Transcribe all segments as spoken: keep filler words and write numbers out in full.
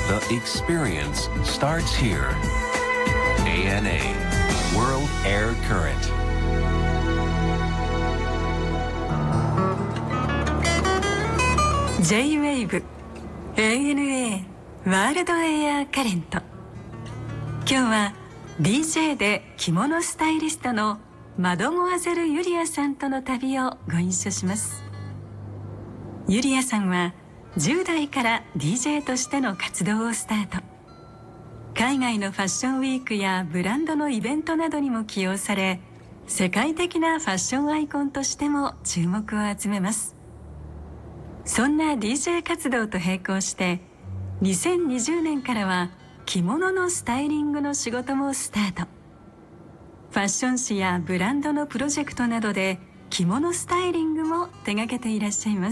The experience starts here. エーエヌエー World Air Current。 ジェイウェーブ エーエヌエー ワールドエアカレント。今日は ディージェー で着物スタイリストのマドモアゼル・ユリアさんとの旅をご一緒します。ユリアさんはじゅう代から ディージェー としての活動をスタート。海外のファッションウィークやブランドのイベントなどにも起用され、世界的なファッションアイコンとしても注目を集めます。そんな ディージェー 活動と並行してにせんにじゅうねんからは着物のスタイリングの仕事もスタート。ファッション誌やブランドのプロジェクトなどで着物スタイリングも手掛けていらっしゃいます。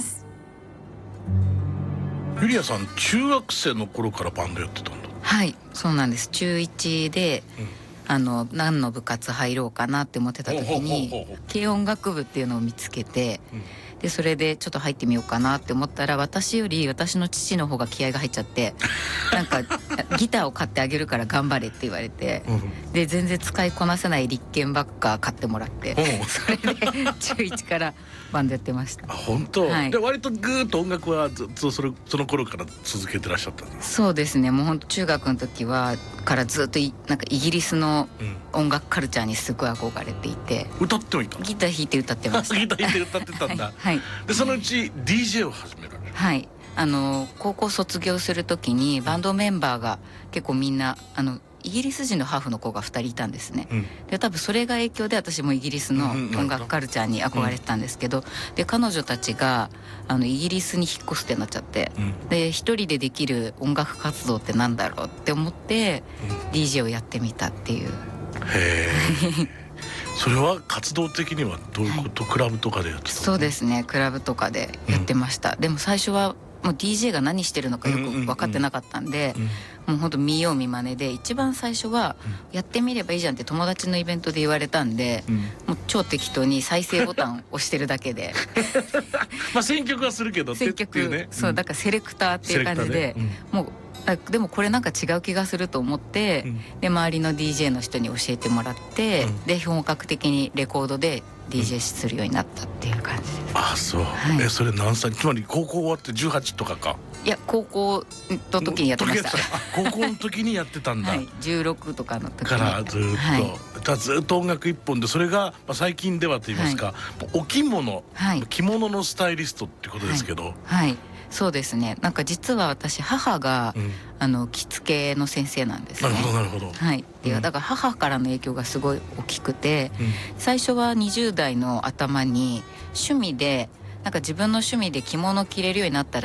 ユリアさん、中学生の頃からバンドやってたんだ。 はい、そうなんです。中いちで、うん、あの何の部活入ろうかなって思ってた時に軽音楽部っていうのを見つけて、うんでそれでちょっと入ってみようかなって思ったら、私より私の父の方が気合が入っちゃってなんかギターを買ってあげるから頑張れって言われて、うん、で全然使いこなせない立憲ばっか買ってもらって、うん、それで中いちからバンドやってました。 あ、本当、はい、で割とぐーっと音楽はずっとそれその頃から続けてらっしゃったんです。 そうですね、もう本当中学の時はからずっといなんかイギリスの音楽カルチャーにすごい憧れていて、 うん、歌ってもいた。 ギター弾いて歌ってましたギター弾いて歌ってたんだ、はいはい、でそのうち ディージェー を始められる。 はい、あの高校卒業する時にバンドメンバーが結構みんなあのイギリス人のハーフの子がふたりいたんですね、うん、で多分それが影響で私もイギリスの音楽カルチャーに憧れてたんですけど、うん、で彼女たちがあのイギリスに引っ越すってなっちゃって、うん、で一人でできる音楽活動ってなんだろうって思って、うん、ディージェー をやってみたっていう。 へーそれは活動的にはどういうこと、はい、クラブとかでやってたの？ そうですね、クラブとかでやってました、うん、でも最初はもう ディージェー が何してるのかよく分かってなかったんで、うんうんうん、もうほんと見よう見まねで、一番最初はやってみればいいじゃんって友達のイベントで言われたんで、うん、もう超適当に再生ボタンを押してるだけでまあ選曲はするけど選曲、ね、そうだからセレクターっていう感じで、ね、うん、もうでもこれなんか違う気がすると思って、うん、で周りの ディージェー の人に教えてもらって、うん、で本格的にレコードで ディージェー するようになったっていう感じです。 あ、そう、はい、えそれ何歳？つまり高校終わってじゅうはちとかか？ いや高校の時にやってました。 高校の時にやってたんだ、 はい、じゅうろくとかの時からずっと、はい、だずっと音楽一本で、それが、まあ、最近ではと言いますか、はい、お着物、はい、着物のスタイリストっていうことですけど、 はい、はい、そうですね。なんか実は私母が、うん、あの着付けの先生なんですね。 なるほどなるほど。 はい。で、うん、だから母からの影響がすごい大きくて、うん、最初はにじゅう代の頭に趣味でなんか自分の趣味で着物着れるようになったら